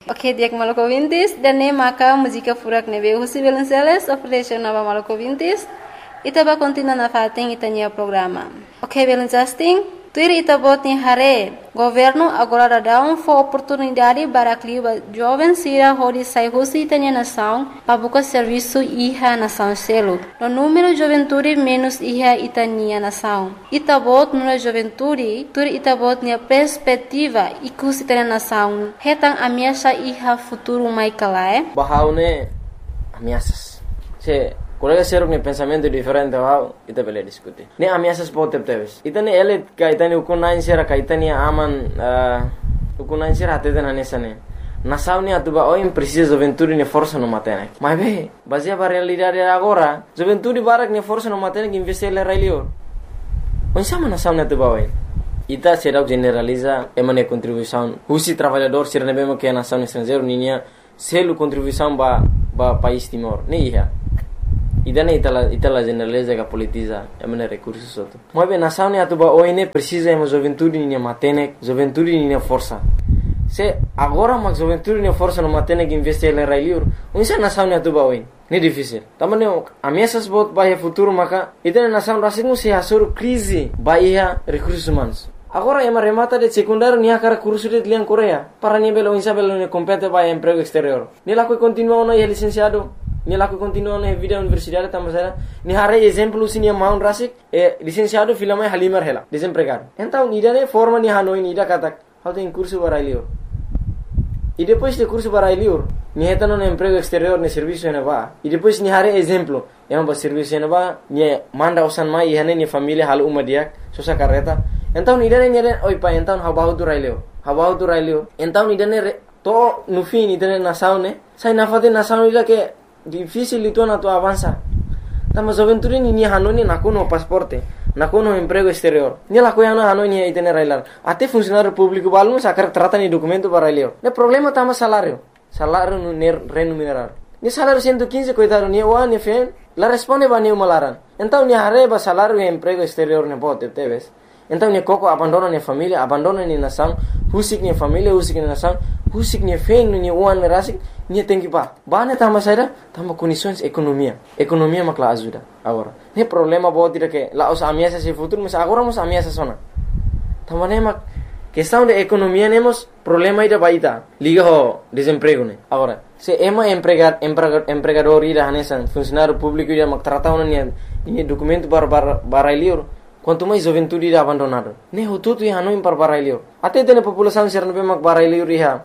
Ok, dia maluco vintis, dan ne maka música furak nebe husi Belenceles, operation nova maluco vintis, itaba continua na fating itanya programa. Ok, Belencasting, tuir itabot ni hare, governo agora dá for oportunidade para clima jovem sira hodi sai husi itanya nação, para buscar serviço iha nação selo. No número juventude menos iha itanya nação. Itabot no juventude, tuir itabot ni perspectiva ikus itanya nação. Hetang ameaça iha futuro mai kalae. Bahaune ameaças. Se colega seruk ne pensamento diferente wow ita bele diskuti ne ameaças potep teves ita ne ele ka ita ne ukunain sera ka ita ne aman ukunain sera ate den anesane nasau ne atuba o precisa juventude ne força no matene mas be baseia para realidade agora juventude barak ne força no matene que investir le railio onsama nasau ne atuba o ita será generaliza emane contribuição husi trabalhador sera ne bema que nação estrangeiro ninia selu contribuição ba país Timor ne ia idane itala generaliza que politiza emane recursos soto mas bem nação ne atuba oine precisa ema juventude ne matene juventude ne força se agora mas juventude ne força no matene que investir le railur unsa nação ne atuba oine ne difícil tamane ameaças bot bahia futuro maka idane nação rasingu se hasur crise bahia recursos humanos agora ema remata de secundário nia cara curso de lian Coreia para ni belo insa belo ne compete bahia emprego exterior ni la que continua no licenciado ni la que continua na vida universidade tamasera ni hare exemplo sini maun rasik licenciado filama halimar hela desempregado então idane forma ni hanoi ni da katak how tem curso barailio e depois de curso barailio ni hetano no emprego exterior ne serviço ena va e depois ni hare exemplo ema serviço ena va ni manda osan mai hane ni família hal umadiak sosa carreta então idane ni oi pa então habahu tu railio então idane to no fim idane nasaune sai nafate nasaune ila que difícil itu na tu avança tama juventude ni hanoni nakuno pasporte nakuno emprego exterior ni la koyana hanoni itene railar ate funcionário público balmo sacar trata ni documento para elio ne problema tama salário no remunerar ni salário 115 coitado ni wa ni fen la responde ba ni malaran então ni arreba salário e emprego exterior ne bote teves então ni koko abandona ni família abandona ni nação husik ni família husik ni nação husik ni fen ni uan rasik ni tem que bane tama saira tama condições economia makla ajuda agora ne problema bot que la os ameaças se futuro mas agora mos ameaças sona tama ne mak questão de economia nemos problema ida baita liga ho desemprego ne agora se ema empregador ida hanesan funcionário público ida mak trata ona ni documento para lior quanto mais juventude ida abandonado ne ho tutu ya no para barailio até tene população ser no mak barailio riha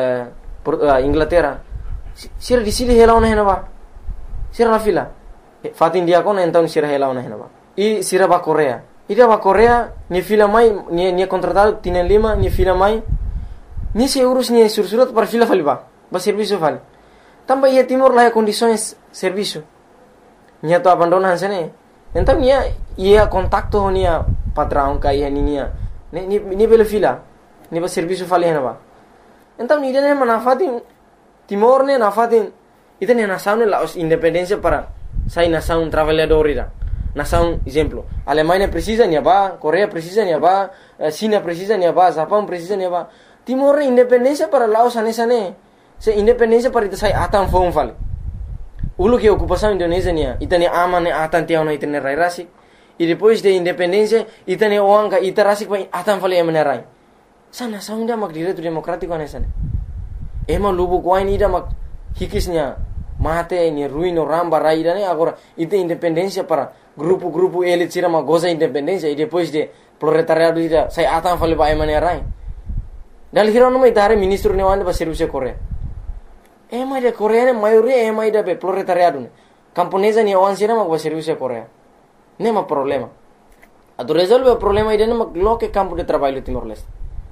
Inglaterra sira disili hela ona henaba sira la fila fatin dia kona então sira hela ona henaba e sira ba Coreia ida ba Coreia ni fila mai ni contratado tienen lima ni fila mai ni se urus ni sursurat para fila faliba ba serviço vale tamba ia Timor la condições serviço ni to abandonan sene então ia contacto nia patrão kai nia ni bela fila ni ba serviço vale henaba então ni dene manafatin Timor ne nafatin itene nação ne la independência para sai nação trabalhador ira nação exemplo Alemanha precisa ni ba Coreia precisa ni ba China precisa ni ba Japão precisa ni ba Timor independência para Laos anesane se independência para ita sai atan fom vale ulu que ocupação Indonésia nia itene amane atan tiao na itene rai rasik e depois de independência itene oanga ita rasik pa atan vale emenerai sana saunda mak direito democrático anesane ema lubu kwain ida mak hikisnya mate ni ruino ramba raida ne agora ite independência para grupo elite tira mak goza independência e depois de proletariado ida sai atan fale ba emenerai dal hirono mai tare ministro ne wande ba serviço Coreia ema de Coreia ne maioria ema ida be proletariado ne camponesa ni wan sira mak ba serviço Coreia nema problema ado resolve o problema ida ne mak loke campo de trabalho Timor-Leste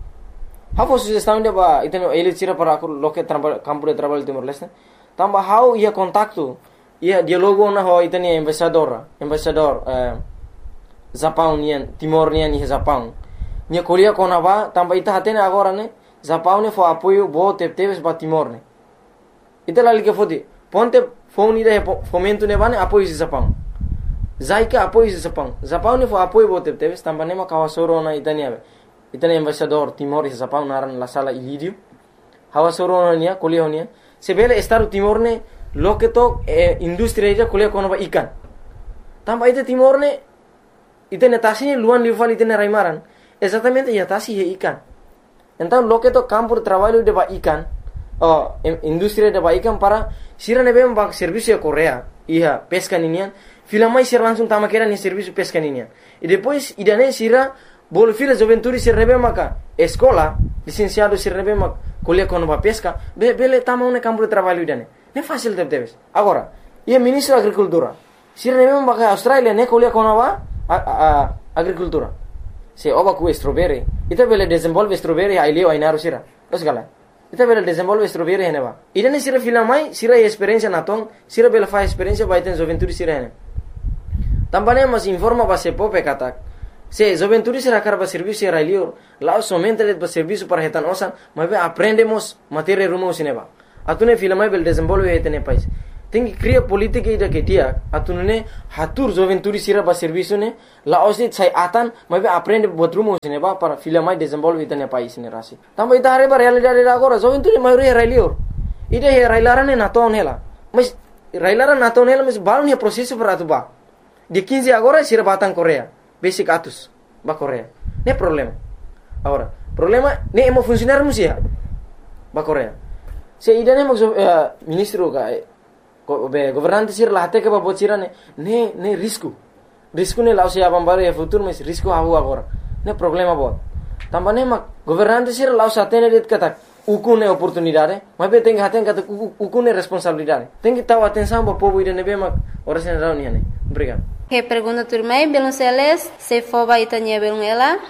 How sugestão de ba iteno ele tira para loke campo de trabalho Timor-Leste tamba how ia contacto ia dialogo na ho iteni embaixador Japão nian Timor nian ni Japão nia kolia kona ba tamba ita hatene agora ne Japão ne fo apoio bo teves ba Timor ne ita la liga fodi ponte phone ida fomento ne bane apoio de Japão zaika apoio de Japão ne fo apoio bo teves tamba ne ma kawasoro na itania itene embaixador Timor e Japão naran la sala Ilírio hawa soronia kuliah sebele Estado Timor ne loke to industri aja kuliah kono ba ikan tamba ite Timor ne ite netasi luan liufal ite raimaran exatamente ya tasi he ikan então loke to campo de trabalho de ba ikan industri de ba ikan para sira nebe ba serviço Korea iya pesca ninian filamai sira langsung tama kera ni serviço pesca ninian e depois idane sira bol fila juventude sira nebe maka escola licenciado sira nebe mak kuliah kono ba pesca bele tama un campo de trabalho idane ne fácil debes agora ia ministro agricultura sira nebe maka Australia ne kuliah kono ba agricultura se oba ku strawberry ita bele desenvolve strawberry ai leo ai naru sira terus gala ita bele desenvolve strawberry hene ba idane sira filamai sira experiência naton sira bele fa experiência ba iten juventude sira hene tambane mas informa ba se pope katak se juventude sira karba serviço era leo lá somente le ba serviço para hetan osan mas aprendemos matéria rumo sineba atune filamai bele desenvolve hetene país tem cria política ida que dia atunune hatur juventude sira ba serviço ne la osit sai atan mas aprende botrumo sineba para filamai desenvolve hetene país ne rasi tamba ita are ba realidade agora juventude maioria era leo ida he railarane naton hela mas railara naton hela mas balon he processo para tu ba de 15 agora sira batang Korea basic atus ba Korea ne problema agora problema ne emo funcionar musia ba Korea se ida ne mo ministro ka governante sir la hate ke ba bocira ne risco ne la se abambare e futuro mas risco hawo agora ne problema bo tambane ma governante sir la sa tene det kata ukune oportunidade mas be tenga haten kata ukune responsabilidade tengi taw atenção ba povo ida ne be ma ora sen rauni ne obrigado. Que pergunta turmai belum seles se foba itanya belum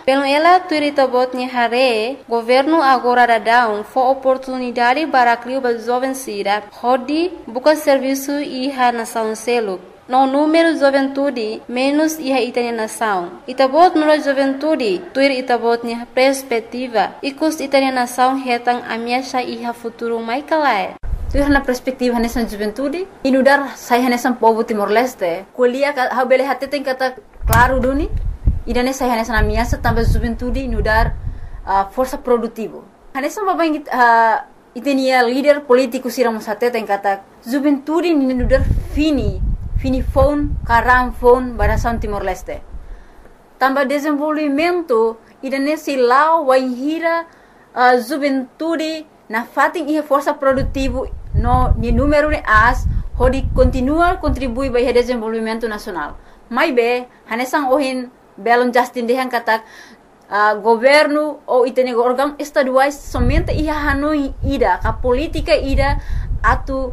ela turita botnya hare governo agora dadão fo oportunidade para criar ba jovem sira hodi buka serviço iha nação selo no número juventude menos iha itanya nação itabot no juventude tuir itabotnya perspectiva ikus itanya nação hetang amiasha iha futuro mai kalai. Tu na perspektiva nessa juventude inudar sai nessa povo Timor-Leste kuliah ha bele hatte tem kata claro duni idane sai nessa na minha também juventude inudar força produtivo nessa babang itenia líder político sira musate tem kata juventude inudar fini phone karam phone barasan Timor-Leste também desenvolvimento idane silau waihira juventude na fating ia força produtivo no ni número de as hodi continua contribui para o desenvolvimento nacional mai be hanesang ohin belon Justin dehan katak governo ou itene órgão estaduais somente ia hanoi ida ka política ida atu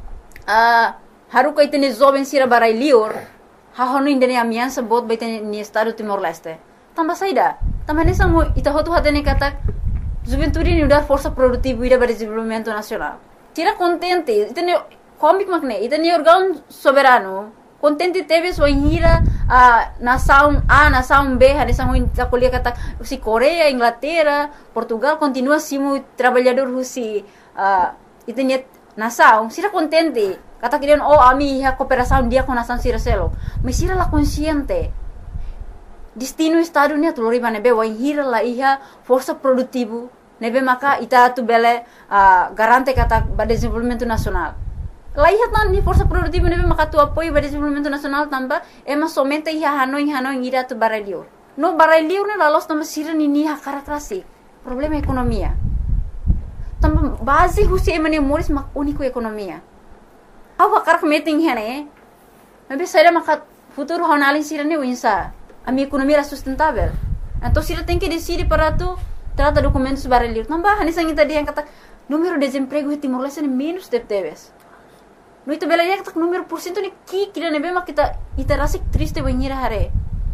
haruka itene jovem sira barai lior ha honu indene amiansa bot baitene ni estado Timor-Leste tamba saida tamba hanesang ita hotu hatene katak juventude ni udar força produtiva ida para desenvolvimento nacional tira contente itene comic magne itene órgão soberano contente teve sua hira nação A nação B hanesang ita kuliah kata si Korea Inglaterra Portugal continua simu trabalhador husi itene nação sira contente kata kirian ami ha cooperação dia com nação sira selo mas sira la consciente destino estado ni atulori manebe wa hira la iha força produtivo nebe maka ita tu bele garante kata ba desenvolvimento nacional la iha tan ni força produtivo nebe maka tu apoio ba desenvolvimento nacional tamba ema somente iha hanoi ira tu barelio no barelio ne la los tamba sira ni ha karakrasi problema ekonomia tamba base husi emane moris mak unico ekonomia awa karak meeting hene nebe saira maka futuro honalin sira ni winsa a minha economia era sustentável. Então, se ela tem que decidir para tu trata documentos barulhos, não vai. Nessa gente dia kata número de desemprego em Timor-Leste é menos de teves. No itu bela dia kata número por cento ni kira nebe mak kita rasa triste banhira hare.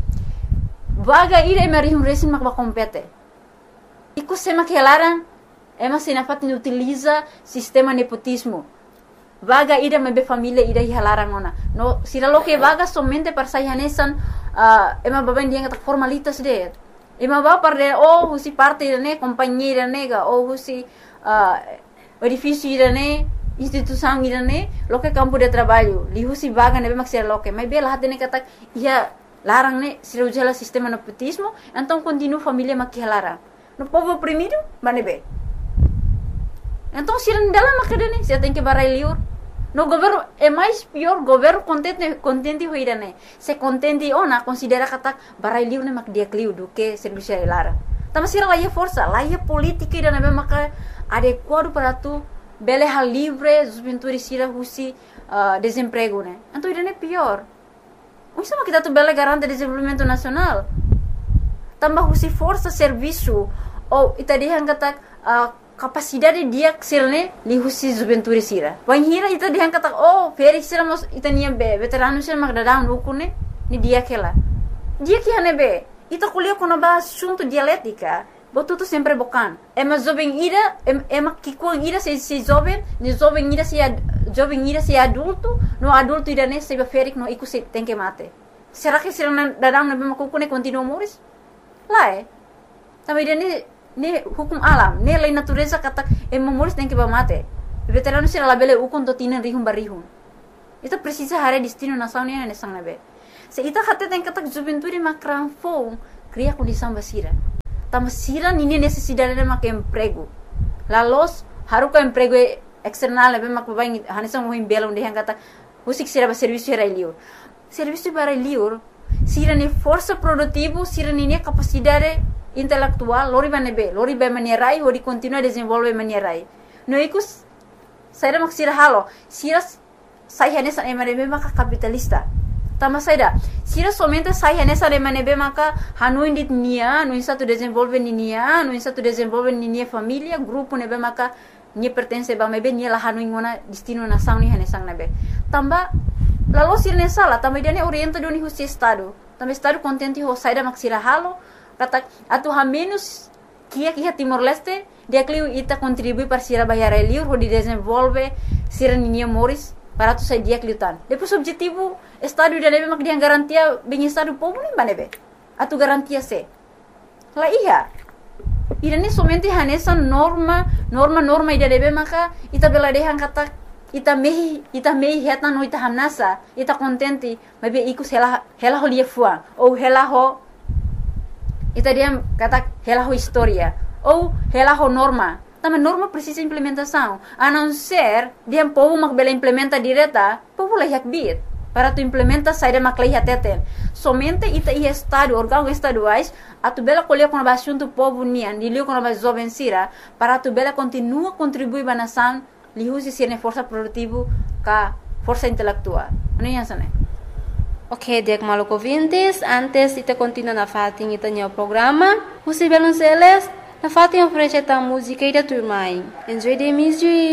Vaga ira emerihum resin mak kompete. Iku sema kelaran ema sinafat ni utiliza sistema nepotismo. Vaga ida mebe família ida hilarang ona. No sira lo que vaga somente para sayanesan ema baben dia kata formalitas de. Ema ba para husi parte ne companhia nega ou husi edifício ne instituição ne lo que campo de trabalho. Li husi vaga nebe mak sira lo que. Mas bela hatene kata ia larang ne sira ujala sistema nepotismo, então continua família mak hilarang. No povo oprimido, manebe. Então, se não dá uma cadena, você tem que barai liur. No governo é mais pior, governo contente hoira né. Se contente na considera kata barai liur né mak dia kliu do que serviço lara. Tama sira lá força, lá política ida né maka adequado para tu bele hal livre, juventude sira husi desemprego né. Então ida né pior. Isso mas kita tu bele garante desenvolvimento nacional. Tambah husi força serviço ou ita dia kata capacidade dia sirne li husi juventude sira. Wan hira ita dia kata feri sira mos ita nia be veterano sira mak dadang ukune ni dia kela. Dia que hane be ita kuliah kono ba assunto dialética. Botu tu sempre bokan. Ema jovem ira ema kikuang ira se jovem, ni jovem ira se adulto, no adulto ira ne se ferik no iku se tem que mate. Será que sira dadang na be makukune continua moris? Lá também ne hukum alam, ne lei natureza kata moris tem que mate. Veterano sira labele ukon to tinen rihum barihum. Itu precisa hare destino nasional ne sang nabe. Se ita hate tem kata juventude makran fo cria condição basira. Tama sira nini necessidade de mak emprego. Lalos haruka emprego external nabe mak babai hanisang mo himbelong de kata usik sira ba serviço era liur. Serviço para liur sira ni força produtivo, sira ni capacidade intelectual, lori ba manierai, hori continua desenvolve manierai. No ikus saira mak sira halo, sira sai hanesa emanebe maka capitalista. Tama saida, sira somente sai hanesa emanebe maka hanuin dit nia, no satu desenvolve nia, no satu desenvolve nia família, grupo nebe maka ni pertence ba mebe ni la hanuin ngona destino na sang ni hanesang nebe. Tamba lalu sira ne sala, tamba dia ne orienta do ni husi estado. Tamba estado contente ho saida mak sira halo. Kata atu ha menos kia Timor-Leste dia kliu ita contribui para sira bayar liur ho di desenvolve sira ninia moris para tu sai dia kliutan. Depois objetivo estado dia nebe mak dia garantia bem estado povo nem banebe. Atu garantia se. La iya. Ida ni somente hanesa norma ida nebe maka ita bela dehan kata ita mehi heta no ita hamnasa ita contente mebe ikus hela ho lia fuang ou hela ho ita dia kata hela ho historia ou hela ho norma. Também norma precisa implementação. A não ser dia povo mak bela implementa direta, povo lah yak bit. Para tu implementa saída mak lah teten. Somente ita ia estado órgão estaduais a tu bela colher com a assunto povo nian, dilio com a jovem sira, para tu bela continua contribuir ba nação, li usi sirne força produtivo ka força intelectual. Ano yan sana? Ok, dek maluco vintes, antes ita continua na fatin ita nyo programa, usi belon seles, na fatin oferece ta música ida turmai. Enjoy the music.